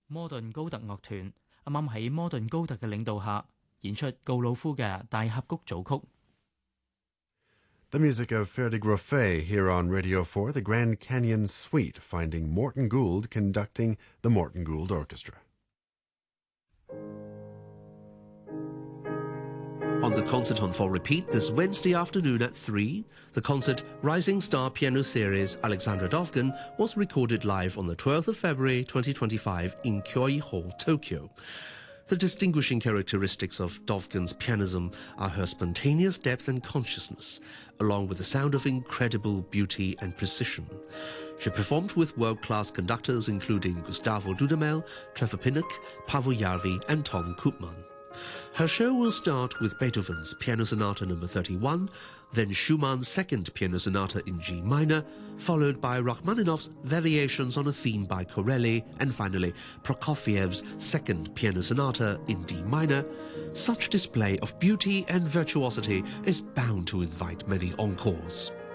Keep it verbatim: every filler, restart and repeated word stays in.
摩頓高特樂團啱啱喺摩頓高特嘅領導下演出告魯夫嘅大峽谷組曲。 The music of Fer de Groffet here on Radio four, the Grand Canyon Suite, finding Morton Gould conducting the Morton Gould Orchestra. On the concert on for repeat this Wednesday afternoon at three, the concert Rising Star Piano Series Alexandra Dovgan was recorded live on the twelfth of February twenty twenty-five in Kyoi Hall, Tokyo. The distinguishing characteristics of Dovgan's pianism are her spontaneous depth and consciousness, along with the sound of incredible beauty and precision. She performed with world-class conductors including Gustavo Dudamel, Trevor Pinnock, Paavo Järvi and Tom Koopman. Her show will start with Beethoven's Piano Sonata number thirty-one, then Schumann's Second Piano Sonata in G minor, followed by Rachmaninoff's Variations on a Theme by Corelli, and finally Prokofiev's Second Piano Sonata in D minor. Such display of beauty and virtuosity is bound to invite many encores.